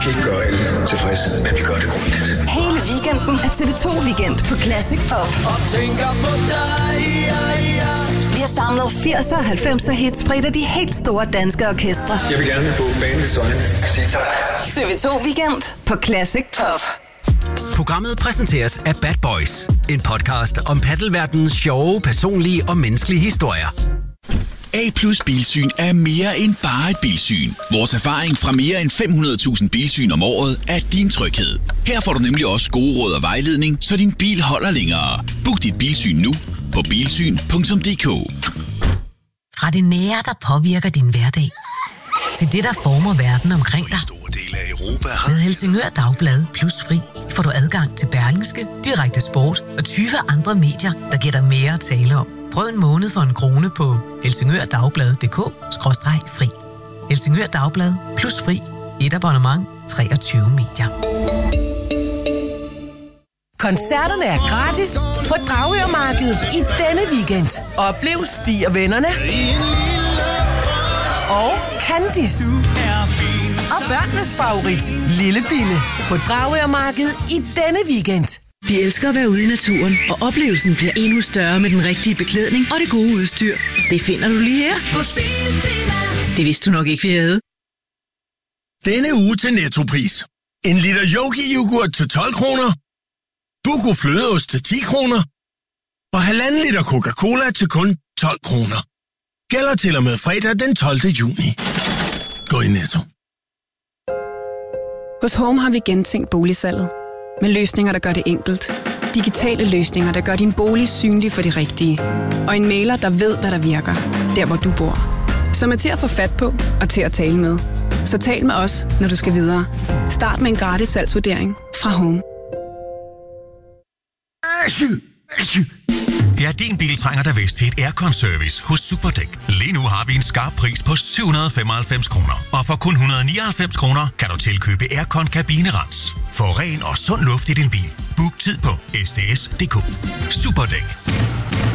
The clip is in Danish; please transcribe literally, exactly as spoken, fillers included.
Kan ikke gøre alle tilfredse, men vi gør det grundigt. Hele weekenden er T V to Weekend på Classic Pop. Og tænker på dig, ja, ja. Vi har samlet firserne og halvfemserne hits fra et af de helt store danske orkestre. Jeg vil gerne på banens vegne sige tak. T V to Weekend på Classic Pop. Programmet præsenteres af Bad Boys. En podcast om paddelverdenens sjove, personlige og menneskelige historier. A plus Bilsyn er mere end bare et bilsyn. Vores erfaring fra mere end fem hundrede tusind bilsyn om året er din tryghed. Her får du nemlig også gode råd og vejledning, så din bil holder længere. Book dit bilsyn nu på bilsyn punktum d k. Fra det nære, der påvirker din hverdag, til det, der former verden omkring dig. Med Helsingør Dagblad Plus Fri får du adgang til Berlingske, Direkte Sport og tyve andre medier, der giver dig mere at tale om. Prøv en måned for en krone på helsingørdagblad punktum d k skråstreg fri. Helsingør Dagblad Plus Fri. Et abonnement. treogtyve medier. Koncerterne er gratis på Dragørmarkedet i denne weekend. Oplev Stig og Vennerne og Candice. Og børnenes favorit, Lille Bille, på Dragørmarkedet i denne weekend. Vi elsker at være ude i naturen, og oplevelsen bliver endnu større med den rigtige beklædning og det gode udstyr. Det finder du lige her. Det vidste du nok ikke, vi havde. Denne uge til Nettopris. En liter Yogi-yoghurt til tolv kroner. Buko flødeost til ti kroner. Og halvanden liter Coca-Cola til kun tolv kroner. Gælder til og med fredag den tolvte juni. Gå i Netto. Hos Home har vi gentænkt boligsalget. Med løsninger, der gør det enkelt. Digitale løsninger, der gør din bolig synlig for de rigtige. Og en mailer, der ved, hvad der virker. Der, hvor du bor. Som er til at få fat på og til at tale med. Så tal med os, når du skal videre. Start med en gratis salgsvurdering fra Home. Er din bil trænger der vist til et aircon-service hos Superdæk? Lige nu har vi en skarp pris på syv hundrede og femoghalvfems kroner. Og for kun et hundrede og nioghalvfems kroner kan du tilkøbe aircon kabinerens. Få ren og sund luft i din bil. Book tid på s d s punktum d k. Superdæk.